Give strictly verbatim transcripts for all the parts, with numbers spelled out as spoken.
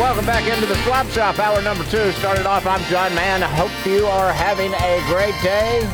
Welcome back into the Swap Shop. Hour number two started off. I'm John Mann. I hope you are having a great day.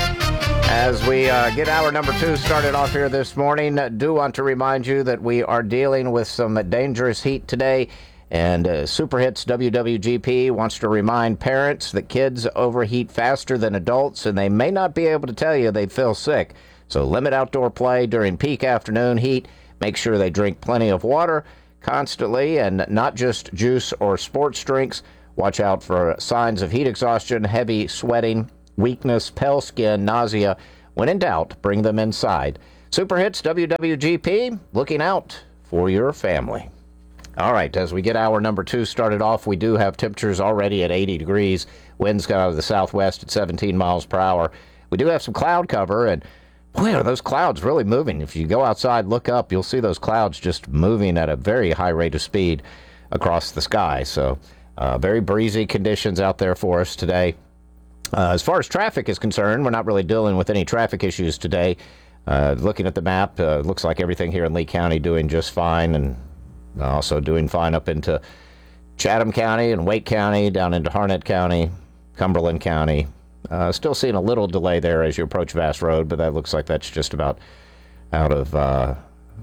As we uh, get hour number two started off here this morning, do want to remind you that we are dealing with some dangerous heat today. And uh, Super Hits W W G P wants to remind parents that kids overheat faster than adults, and they may not be able to tell you they feel sick. So limit outdoor play during peak afternoon heat. Make sure they drink plenty of water constantly, and not just juice or sports drinks. Watch out for signs of heat exhaustion, heavy sweating, weakness, pale skin, nausea. When in doubt, bring them inside. Super Hits W W G P, looking out for your family. All right, as we get hour number two started off, we do have temperatures already at eighty degrees, winds out of the southwest at seventeen miles per hour. We do have some cloud cover, and boy, are those clouds really moving. If you go outside, look up, you'll see those clouds just moving at a very high rate of speed across the sky. So uh, very breezy conditions out there for us today. Uh, as far as traffic is concerned, we're not really dealing with any traffic issues today. Uh, looking at the map, uh, it looks like everything here in Lee County doing just fine, and also doing fine up into Chatham County and Wake County, down into Harnett County, Cumberland County. Uh, still seeing a little delay there as you approach Vass Road, but that looks like that's just about out of, uh,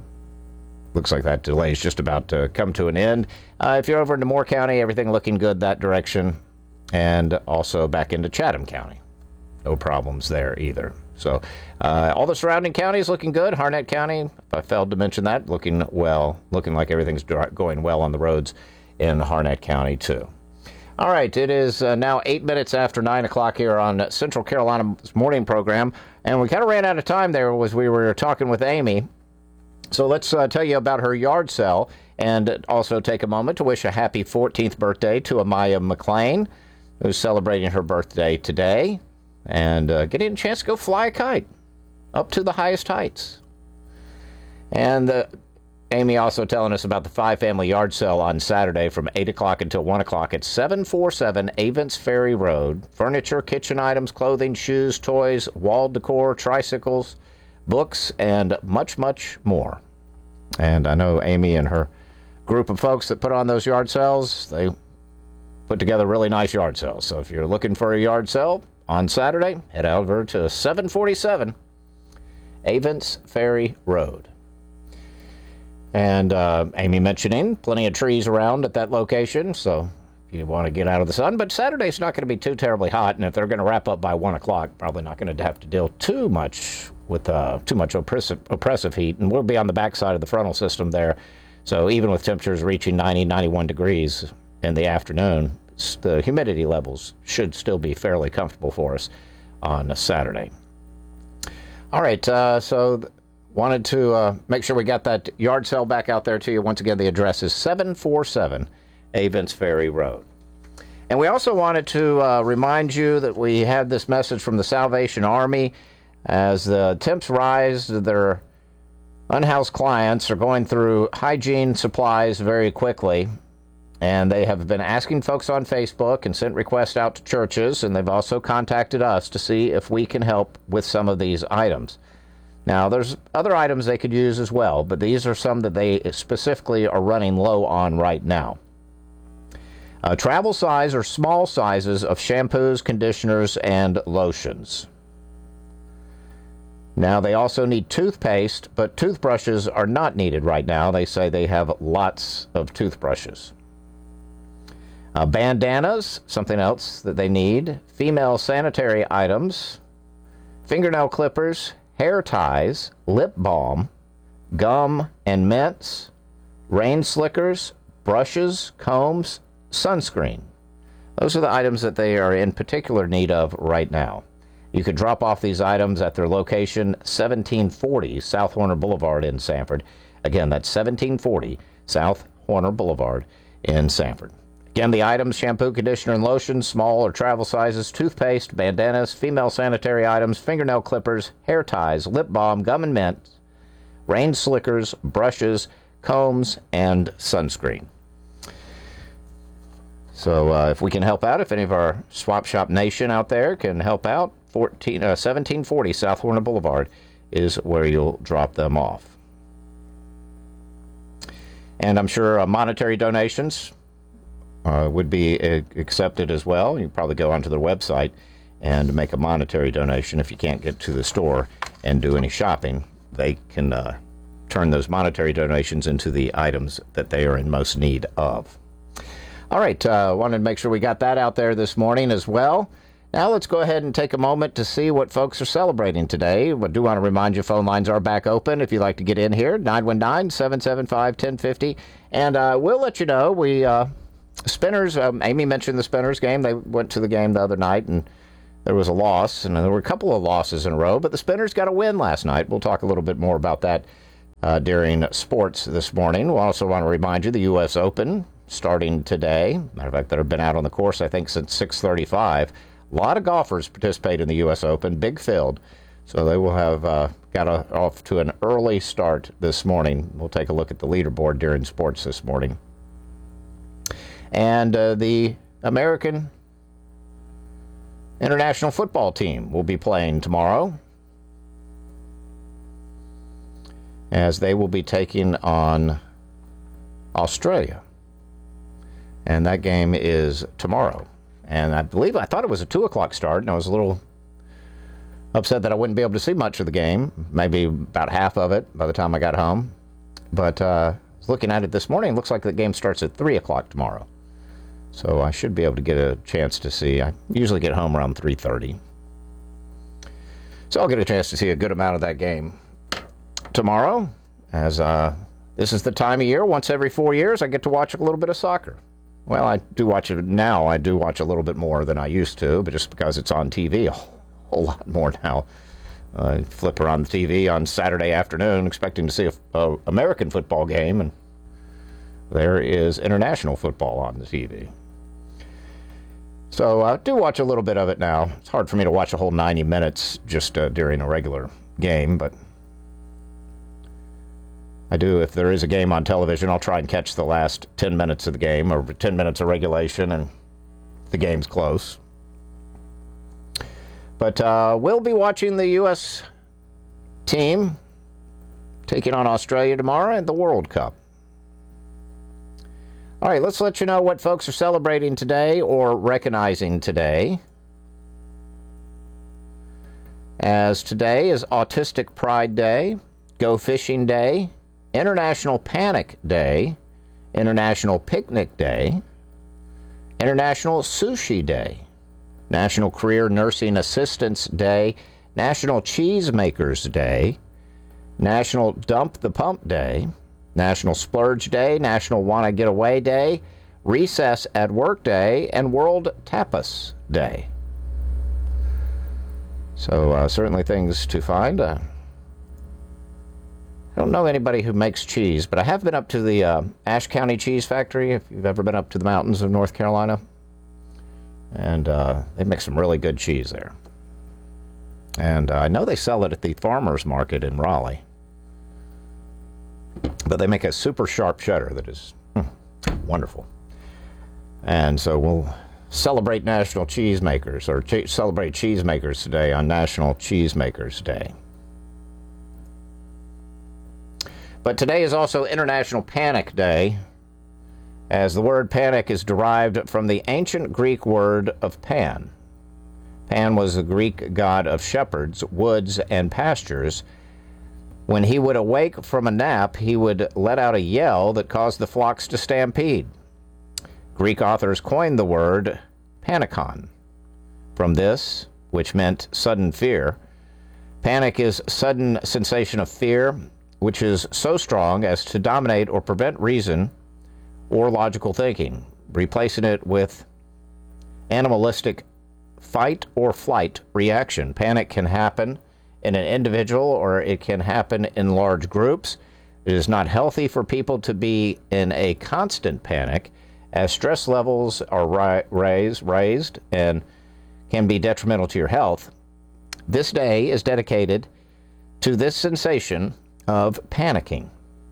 looks like that delay is just about to come to an end. Uh, if you're over into Moore County, everything looking good that direction, and also back into Chatham County. No problems there either. So uh, all the surrounding counties looking good. Harnett County, if I failed to mention that, looking well, looking like everything's going well on the roads in Harnett County too. All right, it is uh, now eight minutes after nine o'clock here on Central Carolina's morning program, and we kind of ran out of time there as we were talking with Amy. So let's uh, tell you about her yard sale, and also take a moment to wish a happy fourteenth birthday to Amaya McLean, who's celebrating her birthday today, and uh, getting a chance to go fly a kite up to the highest heights. And uh, Amy also telling us about the five-family yard sale on Saturday from eight o'clock until one o'clock at seven forty-seven Avents Ferry Road. Furniture, kitchen items, clothing, shoes, toys, wall decor, tricycles, books, and much, much more. And I know Amy and her group of folks that put on those yard sales, they put together really nice yard sales. So if you're looking for a yard sale on Saturday, head over to seven forty-seven Avents Ferry Road. And uh, Amy mentioning plenty of trees around at that location, so if you want to get out of the sun. But Saturday's not going to be too terribly hot, and if they're going to wrap up by one o'clock, probably not going to have to deal too much with uh, too much oppressive, oppressive heat. And we'll be on the backside of the frontal system there. So even with temperatures reaching ninety, ninety-one degrees in the afternoon, the humidity levels should still be fairly comfortable for us on a Saturday. All right, uh, so... Th- Wanted to uh, make sure we got that yard sale back out there to you. Once again, the address is seven forty-seven Avents Ferry Road. And we also wanted to uh, remind you that we had this message from the Salvation Army. As the temps rise, their unhoused clients are going through hygiene supplies very quickly. And they have been asking folks on Facebook and sent requests out to churches. And they've also contacted us to see if we can help with some of these items. Now, there's other items they could use as well, but these are some that they specifically are running low on right now. Uh, travel size or small sizes of shampoos, conditioners, and lotions. Now, they also need toothpaste, but toothbrushes are not needed right now. They say they have lots of toothbrushes. Uh, bandanas, something else that they need. Female sanitary items. Fingernail clippers. Hair ties, lip balm, gum and mints, rain slickers, brushes, combs, sunscreen. Those are the items that they are in particular need of right now. You can drop off these items at their location, seventeen forty South Horner Boulevard in Sanford. Again, that's seventeen forty South Horner Boulevard in Sanford. Again, the items, shampoo, conditioner, and lotion, small or travel sizes, toothpaste, bandanas, female sanitary items, fingernail clippers, hair ties, lip balm, gum and mint, rain slickers, brushes, combs, and sunscreen. So uh, if we can help out, if any of our Swap Shop Nation out there can help out, fourteen, uh, seventeen forty South Horner Boulevard is where you'll drop them off. And I'm sure uh, monetary donations uh, would be uh, accepted as well. You probably go onto their website and make a monetary donation if you can't get to the store and do any shopping. They can uh, turn those monetary donations into the items that they are in most need of. All right, uh, wanted to make sure we got that out there this morning as well. Now let's go ahead and take a moment to see what folks are celebrating today. I do want to remind you, phone lines are back open if you'd like to get in here, nine one nine, seven seven five, one zero five zero. And uh, we'll let you know, we uh, Spinners, um, Amy mentioned the Spinners game. They went to the game the other night, and there was a loss, and there were a couple of losses in a row, but the Spinners got a win last night. We'll talk a little bit more about that uh, during sports this morning. We also want to remind you the U S Open starting today. Matter of fact, that have been out on the course, I think, since six thirty-five. A lot of golfers participate in the U S Open, big field, so they will have uh, got a, off to an early start this morning. We'll take a look at the leaderboard during sports this morning. And uh, the American International Football team will be playing tomorrow, as they will be taking on Australia. And that game is tomorrow. And I believe, I thought it was a two o'clock start, and I was a little upset that I wouldn't be able to see much of the game, maybe about half of it by the time I got home. But uh, I was looking at it this morning, it looks like the game starts at three o'clock tomorrow. So I should be able to get a chance to see. I usually get home around three thirty. So I'll get a chance to see a good amount of that game tomorrow, as uh, this is the time of year, once every four years, I get to watch a little bit of soccer. Well, I do watch it now. I do watch a little bit more than I used to, but just because it's on T V a whole lot more now. I flip around the T V on Saturday afternoon expecting to see a, a American football game, and there is international football on the T V. So I uh, do watch a little bit of it now. It's hard for me to watch a whole ninety minutes just uh, during a regular game, but I do. If there is a game on television, I'll try and catch the last ten minutes of the game, or ten minutes of regulation, and the game's close. But uh, we'll be watching the U S team taking on Australia tomorrow in the World Cup. All right, let's let you know what folks are celebrating today or recognizing today. As today is Autistic Pride Day, Go Fishing Day, International Panic Day, International Picnic Day, International Sushi Day, National Career Nursing Assistance Day, National Cheesemakers Day, National Dump the Pump Day, National Splurge Day, National Wanna Get Away Day, Recess at Work Day, and World Tapas Day. So uh, certainly things to find. Uh, I don't know anybody who makes cheese, but I have been up to the uh, Ashe County Cheese Factory, if you've ever been up to the mountains of North Carolina. And uh, they make some really good cheese there. And uh, I know they sell it at the farmers market in Raleigh. But they make a super sharp cheddar that is hmm, wonderful. And so we'll celebrate National Cheesemakers, or che- celebrate cheesemakers today on National Cheesemakers Day. But today is also International Panic Day, as the word panic is derived from the ancient Greek word of Pan. Pan was the Greek god of shepherds, woods, and pastures. When he would awake from a nap, he would let out a yell that caused the flocks to stampede. Greek authors coined the word panikon from this, which meant sudden fear. Panic is sudden sensation of fear, which is so strong as to dominate or prevent reason or logical thinking, replacing it with animalistic fight or flight reaction. Panic can happen in an individual, or it can happen in large groups. It is not healthy for people to be in a constant panic, as stress levels are ri- raised, raised and can be detrimental to your health. This day is dedicated to this sensation of panicking.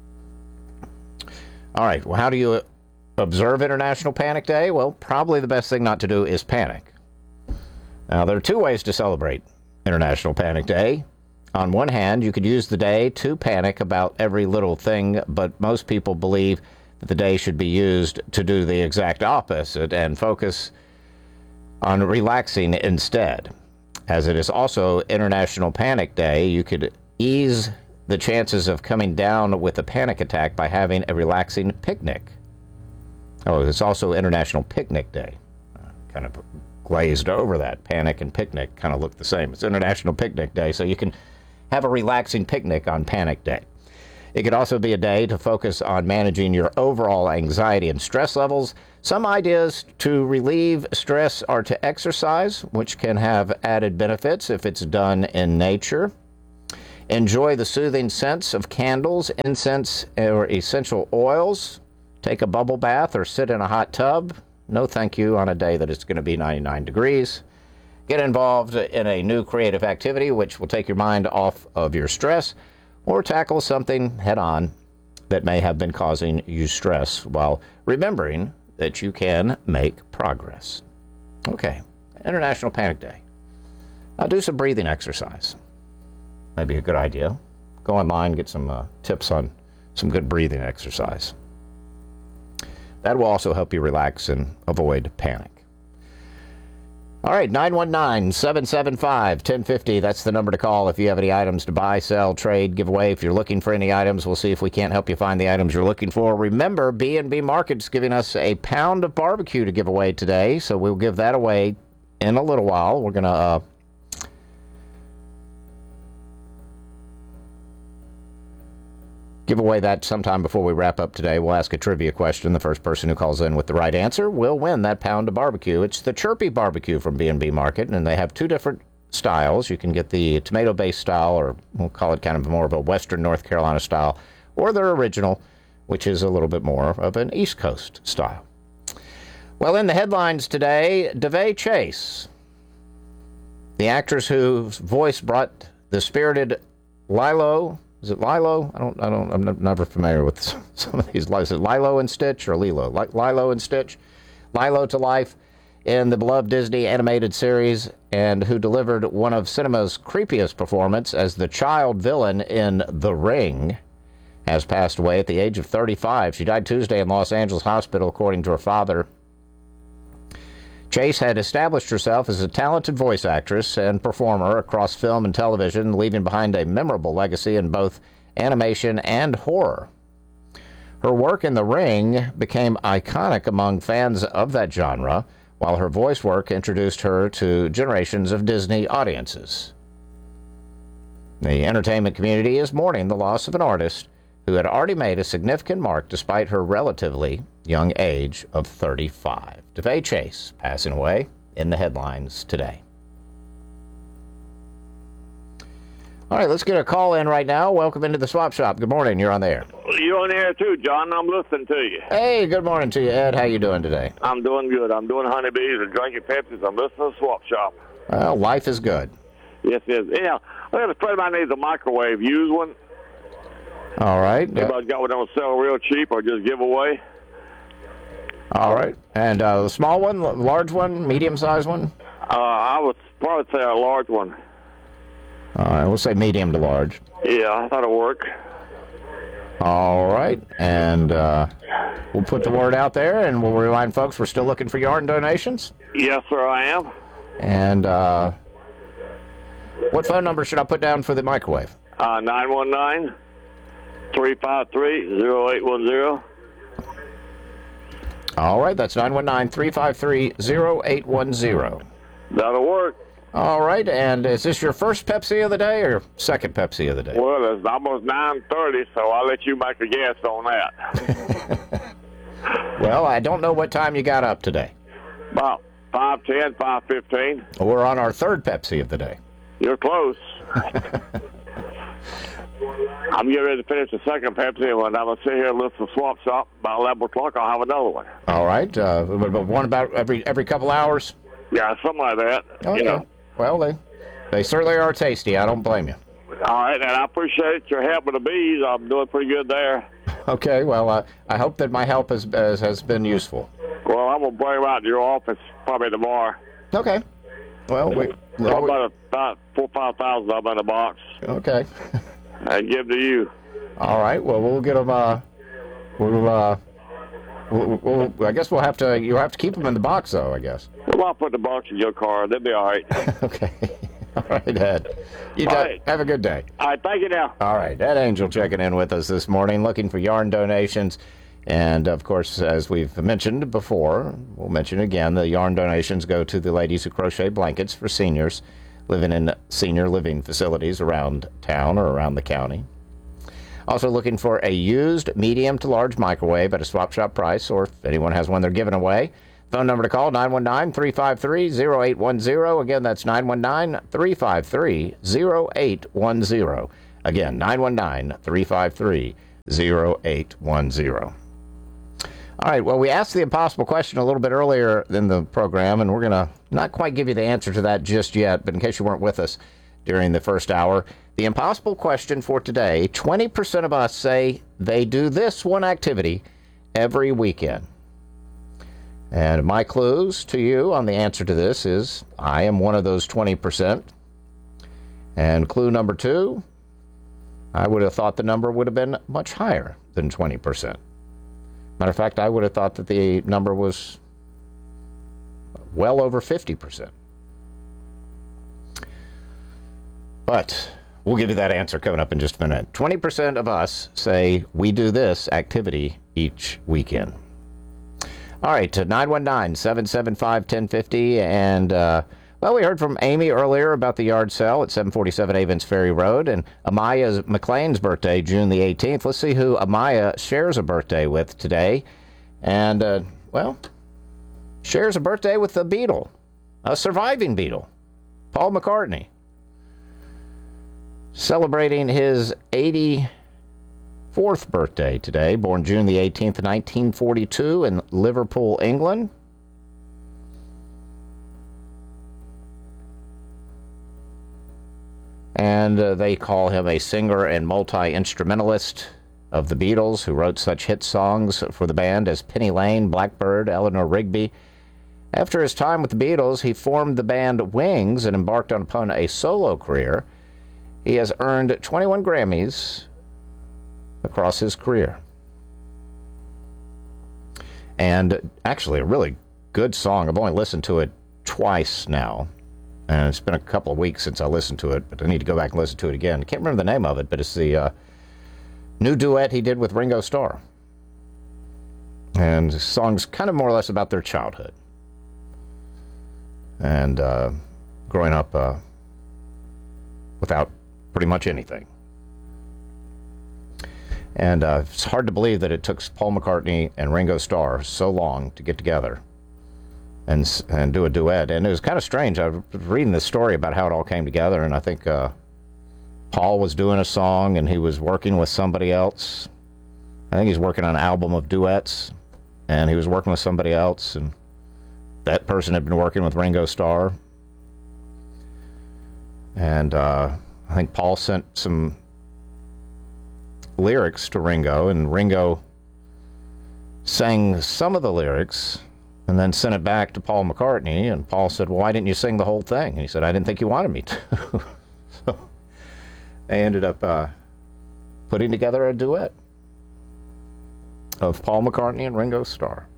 All right, well, how do you observe International Panic Day? Well, probably the best thing not to do is panic. Now, there are two ways to celebrate International Panic Day. On one hand, you could use the day to panic about every little thing, but most people believe the day should be used to do the exact opposite and focus on relaxing instead. As it is also International Panic Day, you could ease the chances of coming down with a panic attack by having a relaxing picnic. Oh, it's also International Picnic Day. Uh, kind of glazed over that. Panic and picnic kind of look the same. It's International Picnic Day, so you can have a relaxing picnic on Panic Day. It could also be a day to focus on managing your overall anxiety and stress levels. Some ideas to relieve stress are to exercise, which can have added benefits if it's done in nature. Enjoy the soothing scents of candles, incense, or essential oils. Take a bubble bath or sit in a hot tub. No thank you on a day that it's going to be ninety-nine degrees. Get involved in a new creative activity which will take your mind off of your stress, or tackle something head on that may have been causing you stress while remembering that you can make progress. Okay, International Panic Day. Now do some breathing exercise. Maybe a good idea. Go online, get some uh, tips on some good breathing exercise. That will also help you relax and avoid panic. All right, nine one nine, seven seven five, one oh five oh. That's the number to call if you have any items to buy, sell, trade, give away. If you're looking for any items, we'll see if we can't help you find the items you're looking for. Remember, B and B Market's giving us a pound of barbecue to give away today, so we'll give that away in a little while. We're going to uh, give away that sometime before we wrap up today. We'll ask a trivia question. The first person who calls in with the right answer will win that pound of barbecue. It's the Chirpy Barbecue from B and B Market, and they have two different styles. You can get the tomato-based style, or we'll call it kind of more of a Western North Carolina style, or their original, which is a little bit more of an East Coast style. Well, in the headlines today, Devay Chase, the actress whose voice brought the spirited Lilo. Is it Lilo? I don't, I don't, I'm never familiar with some of these. Is it Lilo and Stitch or Lilo? Lilo and Stitch? Lilo to life in the beloved Disney animated series, and who delivered one of cinema's creepiest performances as the child villain in The Ring, has passed away at the age of thirty-five. She died Tuesday in Los Angeles Hospital, according to her father. Chase had established herself as a talented voice actress and performer across film and television, leaving behind a memorable legacy in both animation and horror. Her work in The Ring became iconic among fans of that genre, while her voice work introduced her to generations of Disney audiences. The entertainment community is mourning the loss of an artist who had already made a significant mark despite her relatively young age of thirty-five. Devay Chase passing away in the headlines today. All right, let's get a call in right now. Welcome into the Swap Shop. Good morning. You're on the air. You're on the air too, John. I'm listening to you. Hey, good morning to you, Ed. How you doing today? I'm doing good. I'm doing honeybees and drinking Pepsis. I'm listening to the Swap Shop. Well, life is good. Yes, it is. Yeah, I got a friend of mine needs a microwave. Use one. All right. Anybody's got one that will sell real cheap or just give away? All right. And uh, the small one, large one, medium-sized one? Uh, I would probably say a large one. All right, we'll say medium to large. Yeah, I thought it'd work. All right, and uh, we'll put the word out there, and we'll remind folks we're still looking for yarn donations. Yes, sir, I am. And uh, what phone number should I put down for the microwave? Uh, nine one nine, three five three, zero eight one zero. All right, that's nine one nine, three five three, zero eight one zero. That'll work. All right, and is this your first Pepsi of the day or second Pepsi of the day? Well, it's almost nine thirty, so I'll let you make a guess on that. Well, I don't know what time you got up today. About five ten, five fifteen. We're on our third Pepsi of the day. You're close. I'm getting ready to finish the second Pepsi, and when I'm going to sit here and listen to Swap Shop, about eleven o'clock, I'll have another one. All right. Uh, one about every every couple hours? Yeah, something like that. Oh, you yeah. know. Well, they, they certainly are tasty. I don't blame you. All right, and I appreciate your help with the bees. I'm doing pretty good there. Okay, well, uh, I hope that my help has, has, has been useful. Well, I'm going to bring them out to your office probably tomorrow. Okay. Well, we... Well, about about four or five thousand of them in a box. Okay. And give them to you. All right, well, we'll get them, uh, we'll, uh, Well, well, I guess we'll have to. You'll have to keep them in the box, though. I guess. Well, I'll put the box in your car. They'll be all right. Okay. All right, Ed. You All got, right. have a good day. All right, thank you now. All right, Ed Angel checking in with us this morning, looking for yarn donations. And, of course, as we've mentioned before, we'll mention again, the yarn donations go to the ladies who crochet blankets for seniors living in senior living facilities around town or around the county. Also looking for a used medium to large microwave at a swap shop price, or if anyone has one they're giving away. Phone number to call, nine one nine, three five three, zero eight one zero. Again, that's nine one nine, three five three, zero eight one zero. Again, nine one nine, three five three, zero eight one zero. All right, well, we asked the impossible question a little bit earlier in the program, and we're going to not quite give you the answer to that just yet, but in case you weren't with us during the first hour, the impossible question for today, twenty percent of us say they do this one activity every weekend. And my clues to you on the answer to this is I am one of those twenty percent. And clue number two, I would have thought the number would have been much higher than twenty percent. Matter of fact, I would have thought that the number was well over fifty percent. But we'll give you that answer coming up in just a minute. twenty percent of us say we do this activity each weekend. All right, to nine one nine, seven seven five, one zero five zero. And, uh, well, we heard from Amy earlier about the yard sale at seven forty-seven Avens Ferry Road. And Amaya McLean's birthday, June the eighteenth. Let's see who Amaya shares a birthday with today. And, uh, well, shares a birthday with a Beatle, a surviving Beatle, Paul McCartney. Celebrating his eighty-fourth birthday today, born June the eighteenth, nineteen forty-two in Liverpool, England. And uh, they call him a singer and multi-instrumentalist of the Beatles, who wrote such hit songs for the band as Penny Lane, Blackbird, Eleanor Rigby. After his time with the Beatles, he formed the band Wings and embarked upon a solo career. He has earned twenty-one Grammys across his career. And actually, a really good song. I've only listened to it twice now. And it's been a couple of weeks since I listened to it, but I need to go back and listen to it again. I can't remember the name of it, but it's the uh, new duet he did with Ringo Starr. And the song's kind of more or less about their childhood. And uh, growing up uh, without pretty much anything. And uh, it's hard to believe that it took Paul McCartney and Ringo Starr so long to get together and and do a duet. And it was kind of strange. I was reading this story about how it all came together, and I think uh, Paul was doing a song, and he was working with somebody else. I think he's working on an album of duets, and he was working with somebody else, and that person had been working with Ringo Starr. And uh, I think Paul sent some lyrics to Ringo, and Ringo sang some of the lyrics and then sent it back to Paul McCartney, and Paul said, well, why didn't you sing the whole thing? And he said, I didn't think you wanted me to. So they ended up uh, putting together a duet of Paul McCartney and Ringo Starr.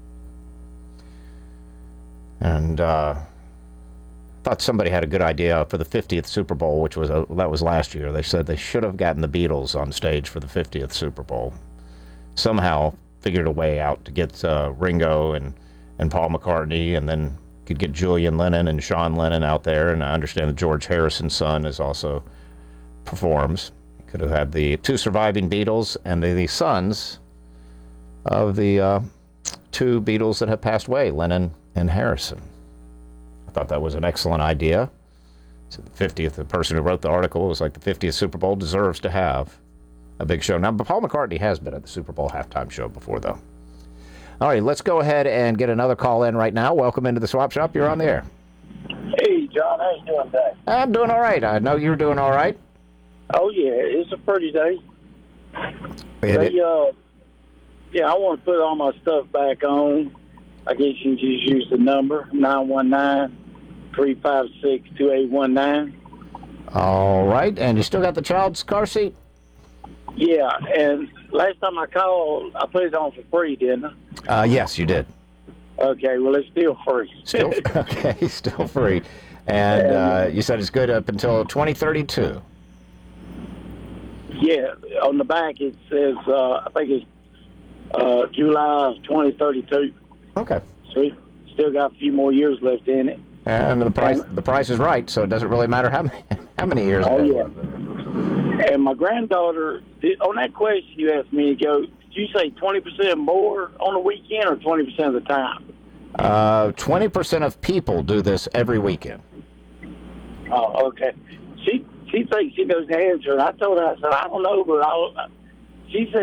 And uh, thought somebody had a good idea for the fiftieth Super Bowl, which was a, that was last year. They said they should have gotten the Beatles on stage for the fiftieth Super Bowl. Somehow figured a way out to get uh, Ringo and, and Paul McCartney, and then could get Julian Lennon and Sean Lennon out there. And I understand that George Harrison's son is also performs. Could have had the two surviving Beatles and the, the sons of the uh, two Beatles that have passed away, Lennon and Harrison. I thought that was an excellent idea. So the fiftieth, the person who wrote the article was like the fiftieth Super Bowl deserves to have a big show. Now, Paul McCartney has been at the Super Bowl halftime show before, though. All right, let's go ahead and get another call in right now. Welcome into the Swap Shop. You're on the air. Hey, John, how you doing today? I'm doing all right. I know you're doing all right. Oh, yeah, it's a pretty day. It, They, uh, yeah, I want to put all my stuff back on. I guess you can just use the number, nine one nine, three five six, two eight one nine. all right, and you still got the child's car seat? Yeah, and last time I called, I put it on for free, didn't I? Uh, yes, you did. Okay, well, it's still free. Still okay, still free. And uh, you said it's good up until twenty thirty-two. Yeah, on the back it says, uh, I think it's uh, July twenty thirty-two. Okay. So we still got a few more years left in it. And the price the price is right, so it doesn't really matter how many, how many years. Oh, it is. yeah. And my granddaughter, did, on that question you asked me ago, did you say twenty percent more on the weekend or twenty percent of the time? Uh, twenty percent of people do this every weekend. Oh, okay. She she thinks she knows the answer. And I told her, I said, I don't know, but I'll, she said